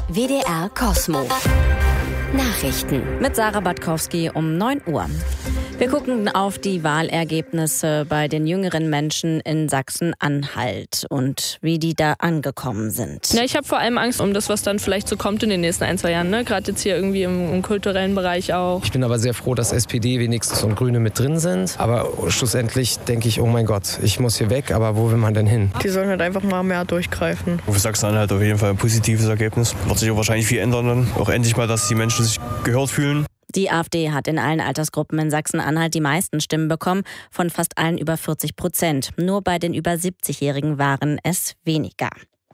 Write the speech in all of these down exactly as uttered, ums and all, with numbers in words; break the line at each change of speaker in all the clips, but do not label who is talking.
W D R Cosmo. Nachrichten mit Sarah Batkowski um neun Uhr. Wir gucken auf die Wahlergebnisse bei den jüngeren Menschen in Sachsen-Anhalt und wie die da angekommen sind.
Ja, ich habe vor allem Angst um das, was dann vielleicht so kommt in den nächsten ein, zwei Jahren. Ne? Gerade jetzt hier irgendwie im, im kulturellen Bereich auch.
Ich bin aber sehr froh, dass S P D wenigstens und Grüne mit drin sind. Aber schlussendlich denke ich, oh mein Gott, ich muss hier weg. Aber wo will man denn hin?
Die sollen halt einfach mal mehr durchgreifen.
Für Sachsen-Anhalt auf jeden Fall ein positives Ergebnis. Wird sich auch wahrscheinlich viel ändern dann. Auch endlich mal, dass die Menschen sich gehört fühlen.
Die AfD hat in allen Altersgruppen in Sachsen-Anhalt die meisten Stimmen bekommen, von fast allen über vierzig Prozent. Nur bei den über siebzigjährigen waren es weniger.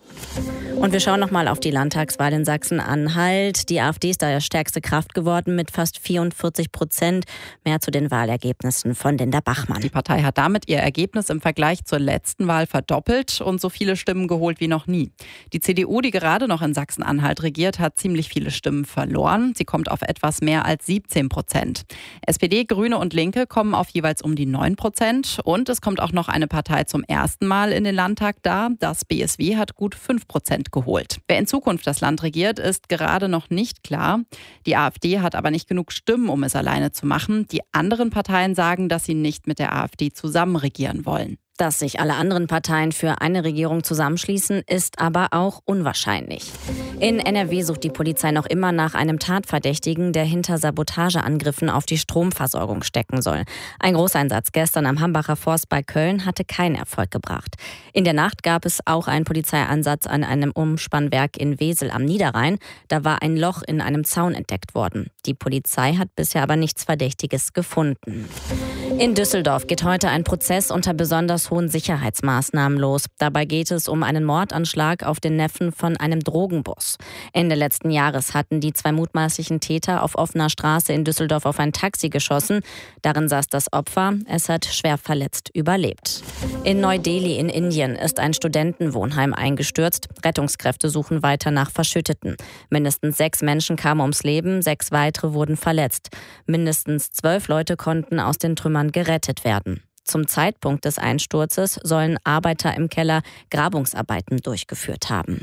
Und wir schauen nochmal auf die Landtagswahl in Sachsen-Anhalt. Die AfD ist da ja stärkste Kraft geworden mit fast vierundvierzig Prozent. Mehr zu den Wahlergebnissen von Linda Bachmann.
Die Partei hat damit ihr Ergebnis im Vergleich zur letzten Wahl verdoppelt und so viele Stimmen geholt wie noch nie. Die C D U, die gerade noch in Sachsen-Anhalt regiert, hat ziemlich viele Stimmen verloren. Sie kommt auf etwas mehr als siebzehn Prozent. S P D, Grüne und Linke kommen auf jeweils um die neun Prozent. Und es kommt auch noch eine Partei zum ersten Mal in den Landtag da. Das B S W hat gut fünf Prozent geholt. Wer in Zukunft das Land regiert, ist gerade noch nicht klar. Die AfD hat aber nicht genug Stimmen, um es alleine zu machen. Die anderen Parteien sagen, dass sie nicht mit der AfD zusammen regieren wollen.
Dass sich alle anderen Parteien für eine Regierung zusammenschließen, ist aber auch unwahrscheinlich. In N R W sucht die Polizei noch immer nach einem Tatverdächtigen, der hinter Sabotageangriffen auf die Stromversorgung stecken soll. Ein Großeinsatz gestern am Hambacher Forst bei Köln hatte keinen Erfolg gebracht. In der Nacht gab es auch einen Polizeieinsatz an einem Umspannwerk in Wesel am Niederrhein. Da war ein Loch in einem Zaun entdeckt worden. Die Polizei hat bisher aber nichts Verdächtiges gefunden. In Düsseldorf geht heute ein Prozess unter besonders hohen Sicherheitsmaßnahmen los. Dabei geht es um einen Mordanschlag auf den Neffen von einem Drogenboss. Ende letzten Jahres hatten die zwei mutmaßlichen Täter auf offener Straße in Düsseldorf auf ein Taxi geschossen. Darin saß das Opfer. Es hat schwer verletzt überlebt. In Neu-Delhi in Indien ist ein Studentenwohnheim eingestürzt. Rettungskräfte suchen weiter nach Verschütteten. Mindestens sechs Menschen kamen ums Leben, sechs weitere wurden verletzt. Mindestens zwölf Leute konnten aus den Trümmern gerettet werden. Zum Zeitpunkt des Einsturzes sollen Arbeiter im Keller Grabungsarbeiten durchgeführt haben.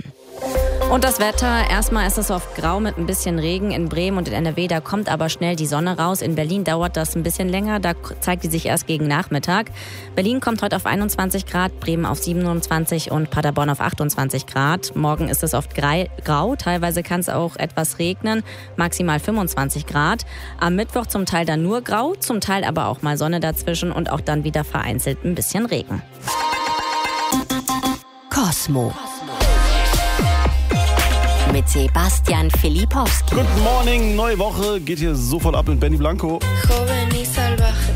Und das Wetter, erstmal ist es oft grau mit ein bisschen Regen in Bremen und in N R W, da kommt aber schnell die Sonne raus. In Berlin dauert das ein bisschen länger, da zeigt die sich erst gegen Nachmittag. Berlin kommt heute auf einundzwanzig Grad, Bremen auf siebenundzwanzig und Paderborn auf achtundzwanzig Grad. Morgen ist es oft grau, teilweise kann es auch etwas regnen, maximal fünfundzwanzig Grad. Am Mittwoch zum Teil dann nur grau, zum Teil aber auch mal Sonne dazwischen und auch dann wieder vereinzelt ein bisschen Regen. Cosmo. Mit Sebastian Filipowski.
Good morning, neue Woche, geht hier sofort ab mit Benny Blanco.
Joven y salvaje.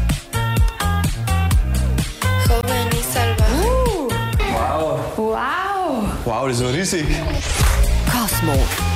Joven y salvaje.
Uh, wow.
Wow.
Wow, das ist so riesig.
Cosmo.